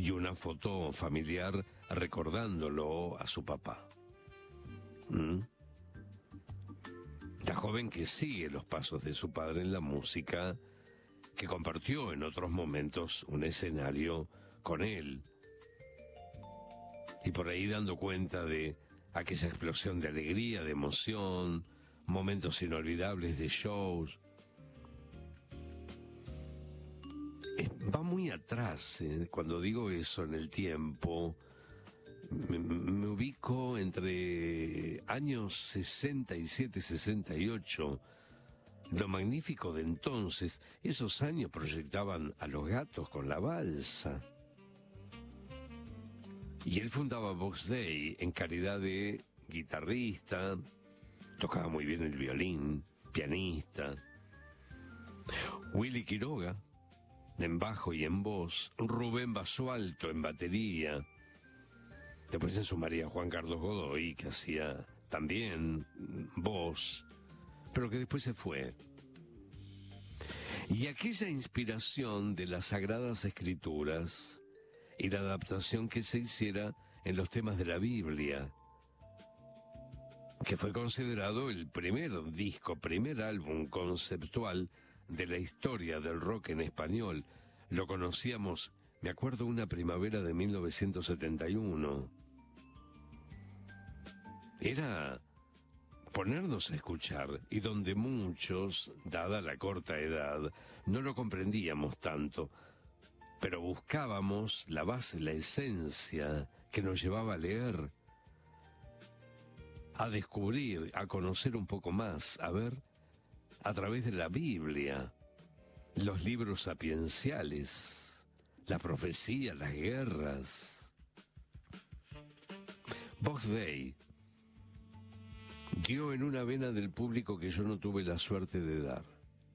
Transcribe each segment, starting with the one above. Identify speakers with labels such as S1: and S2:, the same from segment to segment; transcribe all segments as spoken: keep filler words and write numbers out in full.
S1: y una foto familiar recordándolo a su papá. ¿Mm? La joven que sigue los pasos de su padre en la música, que compartió en otros momentos un escenario con él, y por ahí dando cuenta de aquella explosión de alegría, de emoción, momentos inolvidables de shows. Eh, va muy atrás, eh, cuando digo eso en el tiempo, me, me ubico entre años sesenta y siete, sesenta y ocho, lo magnífico de entonces. Esos años proyectaban a Los Gatos con la balsa. Y él fundaba Box Day en calidad de guitarrista, tocaba muy bien el violín, pianista. Willy Quiroga, en bajo y en voz. Rubén Basualto en batería. Después se sumaría Juan Carlos Godoy, que hacía también voz, pero que después se fue. Y aquella inspiración de las Sagradas Escrituras y la adaptación que se hiciera en los temas de la Biblia, que fue considerado el primer disco, primer álbum conceptual de la historia del rock en español. Lo conocíamos, me acuerdo, una primavera de mil novecientos setenta y uno. Era ponernos a escuchar, y donde muchos, dada la corta edad, no lo comprendíamos tanto, pero buscábamos la base, la esencia que nos llevaba a leer, a descubrir, a conocer un poco más, a ver, a través de la Biblia, los libros sapienciales, la profecía, las guerras. Box Day dio en una vena del público que yo no tuve la suerte de dar.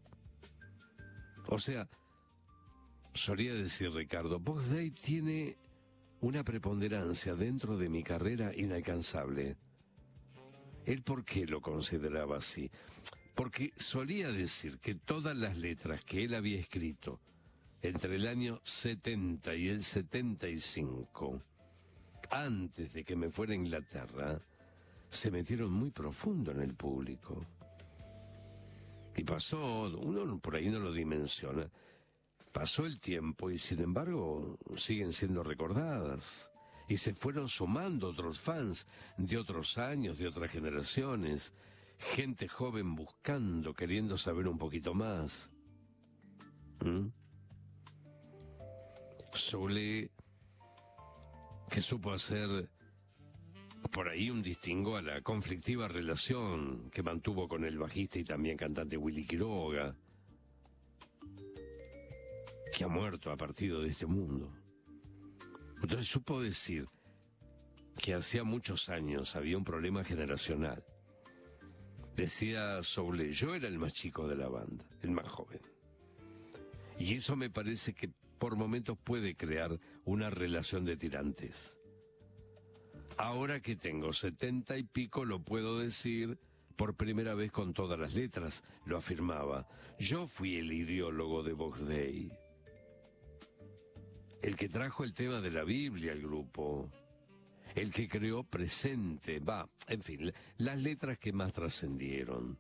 S1: O sea, solía decir Ricardo, Box Day tiene una preponderancia dentro de mi carrera inalcanzable. ¿Él por qué lo consideraba así? Porque solía decir que todas las letras que él había escrito entre el año setenta y el setenta y cinco, antes de que me fuera a Inglaterra, se metieron muy profundo en el público. Y pasó, uno por ahí no lo dimensiona, pasó el tiempo y sin embargo siguen siendo recordadas. Y se fueron sumando otros fans de otros años, de otras generaciones, gente joven buscando, queriendo saber un poquito más. ¿Mm? Soule, que supo hacer por ahí un distingo a la conflictiva relación que mantuvo con el bajista y también cantante Willy Quiroga, que ha muerto, ha partido de este mundo. Entonces supo decir que hacía muchos años había un problema generacional. Decía Soule, yo era el más chico de la banda, el más joven. Y eso me parece que por momentos puede crear una relación de tirantes. Ahora que tengo setenta y pico lo puedo decir por primera vez con todas las letras, lo afirmaba. Yo fui el ideólogo de Box Day, el que trajo el tema de la Biblia al grupo, el que creó Presente, va, en fin, las letras que más trascendieron.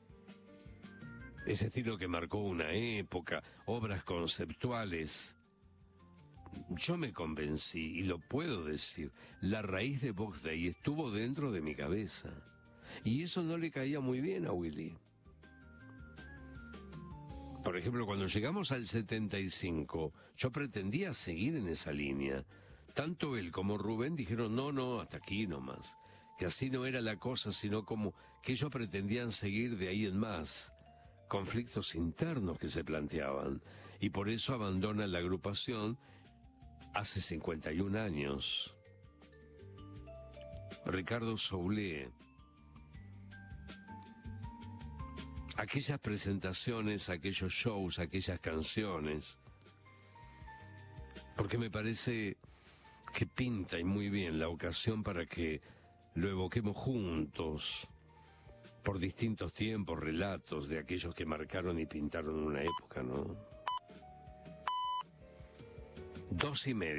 S1: Ese estilo que marcó una época, obras conceptuales. Yo me convencí, y lo puedo decir, la raíz de Box Day estuvo dentro de mi cabeza. Y eso no le caía muy bien a Willy. Por ejemplo, cuando llegamos al setenta y cinco, yo pretendía seguir en esa línea. Tanto él como Rubén dijeron, no, no, hasta aquí nomás. Que así no era la cosa, sino como que ellos pretendían seguir de ahí en más. Conflictos internos que se planteaban. Y por eso abandonan la agrupación hace cincuenta y un años. Ricardo Soule. Aquellas presentaciones, aquellos shows, aquellas canciones, porque me parece que pinta y muy bien la ocasión para que lo evoquemos juntos, por distintos tiempos, relatos de aquellos que marcaron y pintaron una época, ¿no? Dos y media.